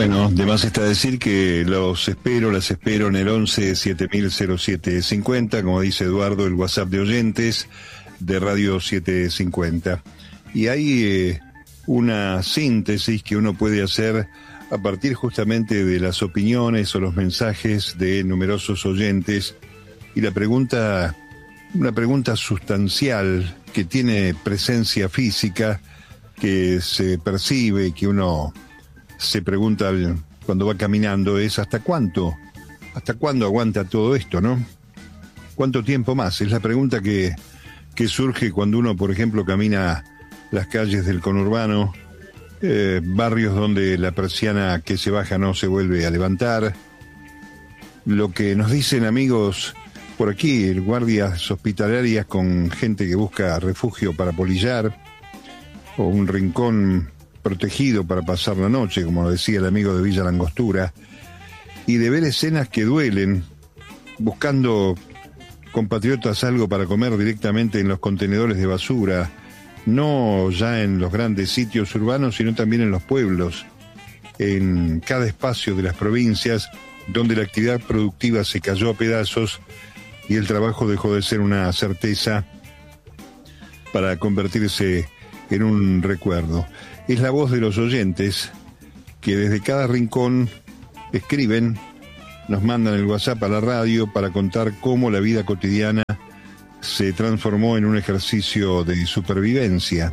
Bueno, de más está decir que las espero en el 11 700750, como dice Eduardo, el WhatsApp de oyentes de Radio 750. Y hay una síntesis que uno puede hacer a partir justamente de las opiniones o los mensajes de numerosos oyentes. Y una pregunta sustancial que tiene presencia física, que se percibe, que uno se pregunta cuando va caminando, es ¿hasta cuándo aguanta todo esto, no? ¿Cuánto tiempo más? Es la pregunta que surge cuando uno, por ejemplo, camina las calles del conurbano, barrios donde la persiana que se baja no se vuelve a levantar. Lo que nos dicen amigos por aquí, guardias hospitalarias con gente que busca refugio para polillar, o un rincón protegido para pasar la noche, como decía el amigo de Villa Langostura, y de ver escenas que duelen, buscando compatriotas algo para comer directamente en los contenedores de basura, no ya en los grandes sitios urbanos, sino también en los pueblos, en cada espacio de las provincias, donde la actividad productiva se cayó a pedazos y el trabajo dejó de ser una certeza para convertirse en un recuerdo. Es la voz de los oyentes que desde cada rincón escriben, nos mandan el WhatsApp a la radio para contar cómo la vida cotidiana se transformó en un ejercicio de supervivencia.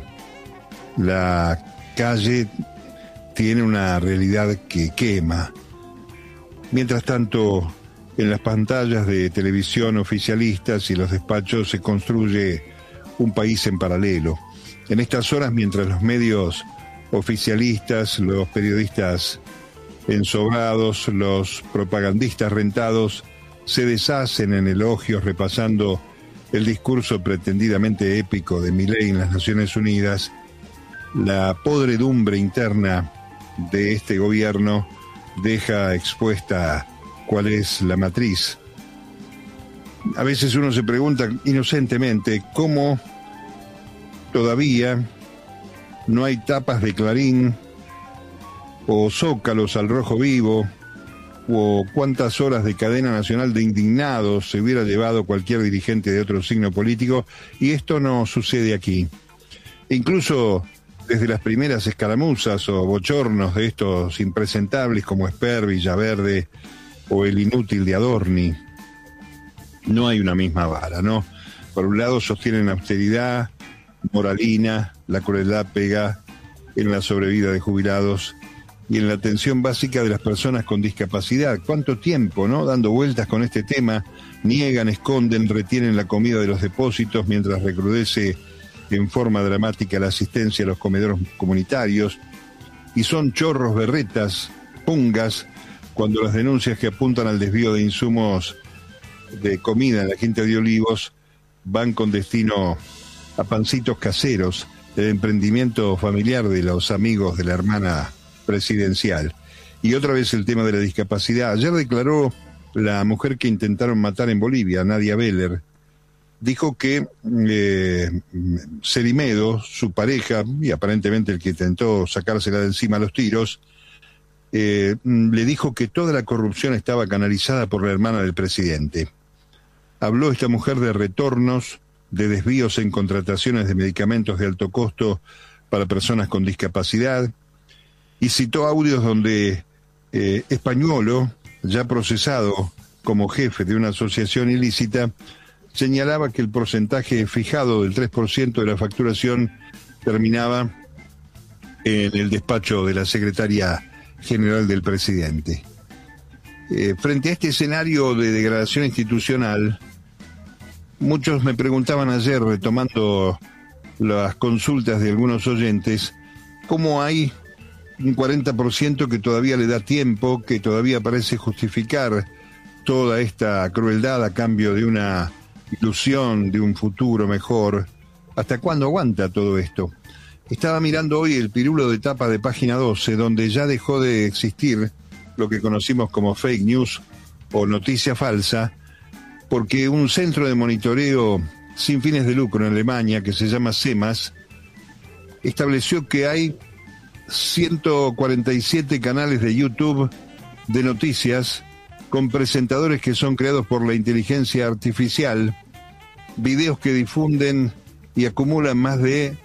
La calle tiene una realidad que quema. Mientras tanto, en las pantallas de televisión oficialistas y los despachos se construye un país en paralelo. En estas horas, mientras los medios oficialistas, los periodistas ensobrados, los propagandistas rentados se deshacen en elogios repasando el discurso pretendidamente épico de Milei en las Naciones Unidas, la podredumbre interna de este gobierno deja expuesta cuál es la matriz. A veces uno se pregunta inocentemente cómo todavía no hay tapas de Clarín o zócalos al rojo vivo, o cuántas horas de cadena nacional de indignados se hubiera llevado cualquier dirigente de otro signo político, y esto no sucede aquí. Incluso desde las primeras escaramuzas o bochornos de estos impresentables como Esper, Villaverde o el inútil de Adorni, no hay una misma vara, ¿no? Por un lado sostienen austeridad, moralina, la crueldad pega en la sobrevida de jubilados y en la atención básica de las personas con discapacidad. ¿Cuánto tiempo, no? Dando vueltas con este tema, niegan, esconden, retienen la comida de los depósitos mientras recrudece en forma dramática la asistencia a los comedores comunitarios, y son chorros, berretas, pungas, cuando las denuncias que apuntan al desvío de insumos de comida en la Quinta de Olivos van con destino a pancitos caseros, el emprendimiento familiar de los amigos de la hermana presidencial. Y otra vez el tema de la discapacidad. Ayer declaró la mujer que intentaron matar en Bolivia, Nadia Beller. Dijo que Cerimedo, su pareja, y aparentemente el que intentó sacársela de encima a los tiros, le dijo que toda la corrupción estaba canalizada por la hermana del presidente. Habló esta mujer de retornos, de desvíos en contrataciones de medicamentos de alto costo para personas con discapacidad, y citó audios donde Españolo, ya procesado como jefe de una asociación ilícita, señalaba que el porcentaje fijado del 3% de la facturación terminaba en el despacho de la secretaria general del presidente. Frente a este escenario de degradación institucional, muchos me preguntaban ayer, retomando las consultas de algunos oyentes, cómo hay un 40% que todavía le da tiempo, que todavía parece justificar toda esta crueldad a cambio de una ilusión, de un futuro mejor. ¿Hasta cuándo aguanta todo esto? Estaba mirando hoy el pirulo de tapa de Página 12, donde ya dejó de existir lo que conocimos como fake news o noticia falsa, porque un centro de monitoreo sin fines de lucro en Alemania, que se llama CEMAS, estableció que hay 147 canales de YouTube de noticias con presentadores que son creados por la inteligencia artificial, videos que difunden y acumulan más de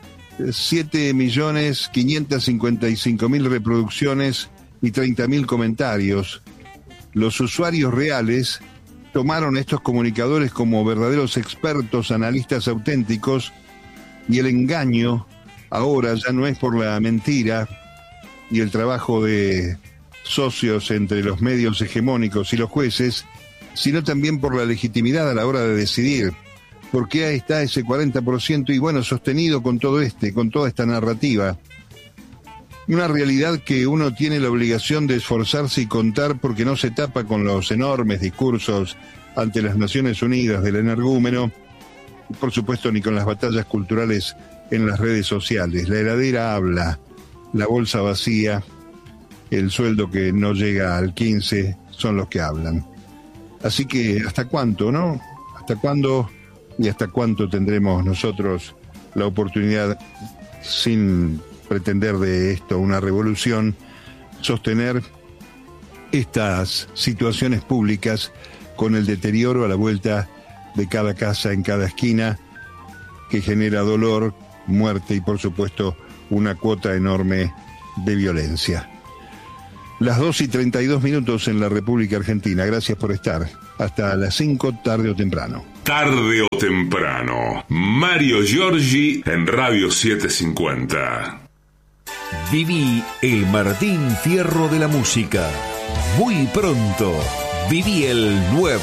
7.555.000 reproducciones y 30.000 comentarios. Los usuarios reales tomaron estos comunicadores como verdaderos expertos, analistas auténticos, y el engaño ahora ya no es por la mentira y el trabajo de socios entre los medios hegemónicos y los jueces, sino también por la legitimidad a la hora de decidir. Porque ahí está ese 40% y bueno, sostenido con toda esta narrativa. Una realidad que uno tiene la obligación de esforzarse y contar porque no se tapa con los enormes discursos ante las Naciones Unidas del energúmeno, y por supuesto ni con las batallas culturales en las redes sociales. La heladera habla, la bolsa vacía, el sueldo que no llega al 15 son los que hablan. Así que, ¿hasta cuánto, no? ¿Hasta cuándo y hasta cuánto tendremos nosotros la oportunidad, sin pretender de esto una revolución, sostener estas situaciones públicas con el deterioro a la vuelta de cada casa, en cada esquina, que genera dolor, muerte y por supuesto una cuota enorme de violencia? Las 2:32 en la República Argentina. Gracias por estar. Hasta las 5, tarde o temprano. Tarde o temprano. Mario Giorgi en Radio 750. Viví el Martín Fierro de la música. Muy pronto. Viví el 9.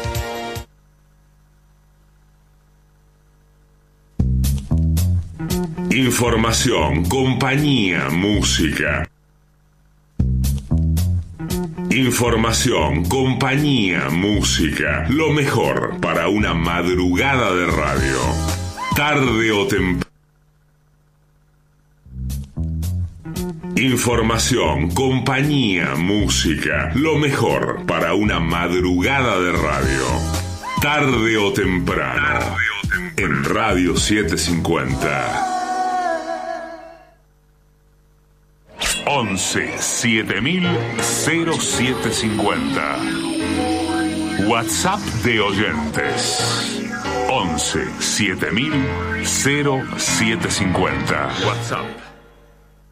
Información, compañía, música. Información, compañía, música. Lo mejor para una madrugada de radio. Tarde o temprano. Información, compañía, música. Lo mejor para una madrugada de radio. Tarde o temprano. En Radio 750. 11-7000-0750. WhatsApp de oyentes. 11-7000-0750. WhatsApp.